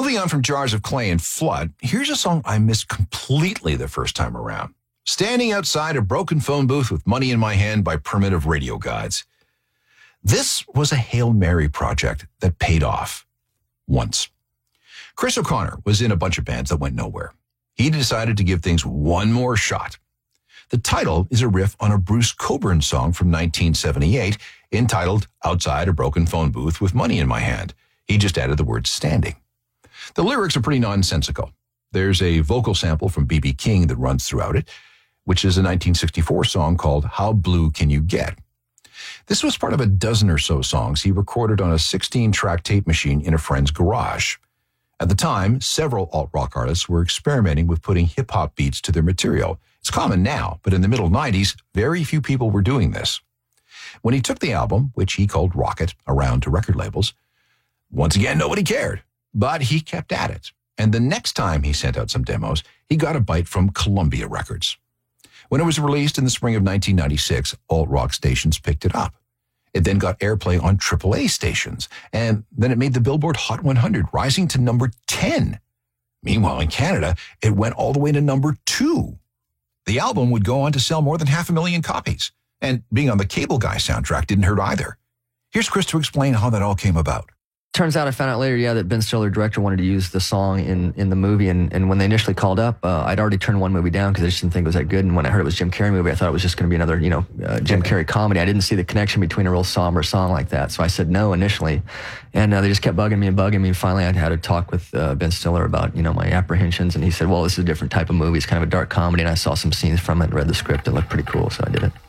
Moving on from Jars of Clay and Flood, here's a song I missed completely the first time around. Standing Outside a Broken Phone Booth with Money in My Hand by Primitive Radio Guides. This was a Hail Mary project that paid off. Once. Chris O'Connor was in a bunch of bands that went nowhere. He decided to give things one more shot. The title is a riff on a Bruce Cockburn song from 1978 entitled Outside a Broken Phone Booth with Money in My Hand. He just added the word standing. The lyrics are pretty nonsensical. There's a vocal sample from B.B. King that runs throughout it, which is a 1964 song called How Blue Can You Get? This was part of a dozen or so songs he recorded on a 16-track tape machine in a friend's garage. At the time, several alt-rock artists were experimenting with putting hip-hop beats to their material. It's common now, but in the middle 90s, very few people were doing this. When he took the album, which he called Rocket, around to record labels, once again, nobody cared. But he kept at it. And the next time he sent out some demos, he got a bite from Columbia Records. When it was released in the spring of 1996, alt-rock stations picked it up. It then got airplay on AAA stations, and then it made the Billboard Hot 100, rising to number 10. Meanwhile, in Canada, it went all the way to number 2. The album would go on to sell more than 500,000 copies, and being on the Cable Guy soundtrack didn't hurt either. Here's Chris to explain how that all came about. Turns out I found out later, that Ben Stiller, director, wanted to use the song in the movie. And when they initially called up, I'd already turned one movie down because I just didn't think it was that good. And when I heard it was a Jim Carrey movie, I thought it was just going to be another, Jim Carrey comedy. I didn't see the connection between a real somber song like that. So I said no initially. And they just kept bugging me. And finally, I had a talk with Ben Stiller about, my apprehensions. And he said, well, this is a different type of movie. It's kind of a dark comedy. And I saw some scenes from it and read the script. It looked pretty cool. So I did it.